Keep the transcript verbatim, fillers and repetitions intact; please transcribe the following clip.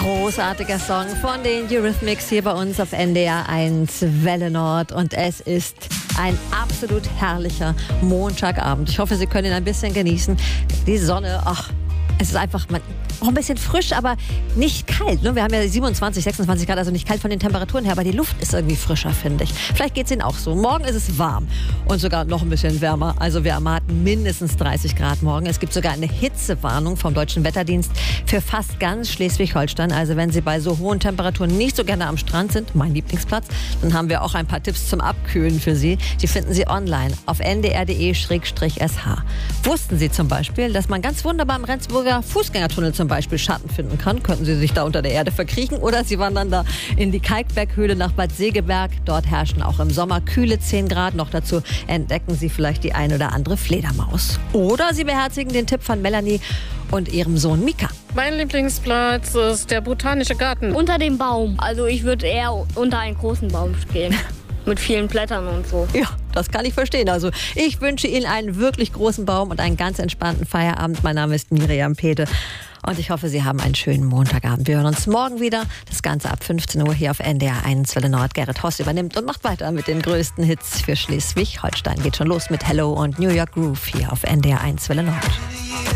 Großartiger Song von den Eurythmics hier bei uns auf N D R eins Welle Nord. Und es ist ein absolut herrlicher Montagabend. Ich hoffe, Sie können ihn ein bisschen genießen. Die Sonne, ach, es ist einfach man, auch ein bisschen frisch, aber nicht kalt. Ne? Wir haben ja siebenundzwanzig, sechsundzwanzig Grad, also nicht kalt von den Temperaturen her, aber die Luft ist irgendwie frischer, finde ich. Vielleicht geht es Ihnen auch so. Morgen ist es warm und sogar noch ein bisschen wärmer. Also wir erwarten mindestens dreißig Grad morgen. Es gibt sogar eine Hitzewarnung vom Deutschen Wetterdienst für fast ganz Schleswig-Holstein. Also wenn Sie bei so hohen Temperaturen nicht so gerne am Strand sind, mein Lieblingsplatz, dann haben wir auch ein paar Tipps zum Abkühlen für Sie. Die finden Sie online auf n d r punkt d e slash s h. Wussten Sie zum Beispiel, dass man ganz wunderbar im Rendsburger Fußgängertunnel zum Beispiel Schatten finden kann? Könnten Sie sich da unter der Erde verkriechen oder Sie wandern da in die Kalkberghöhle nach Bad Segeberg. Dort herrschen auch im Sommer kühle zehn Grad. Noch dazu entdecken Sie vielleicht die ein oder andere Fledermaus. Oder Sie beherzigen den Tipp von Melanie und ihrem Sohn Mika. Mein Lieblingsplatz ist der Botanische Garten. Unter dem Baum. Also ich würde eher unter einen großen Baum gehen. Mit vielen Blättern und so. Ja, das kann ich verstehen. Also ich wünsche Ihnen einen wirklich großen Baum und einen ganz entspannten Feierabend. Mein Name ist Miriam Pede und ich hoffe, Sie haben einen schönen Montagabend. Wir hören uns morgen wieder. Das Ganze ab fünfzehn Uhr hier auf N D R eins Welle Nord. Gerrit Hoss übernimmt und macht weiter mit den größten Hits für Schleswig-Holstein. Geht schon los mit Hello und New York Groove hier auf N D R eins Welle Nord.